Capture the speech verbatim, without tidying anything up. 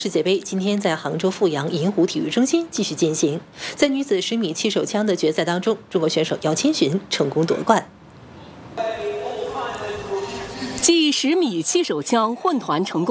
世界杯今天在杭州阜阳银湖体育中心继续进行，在女子十米气手枪的决赛当中，中国选手姚千寻成功夺冠。 继十米气手枪混团成功。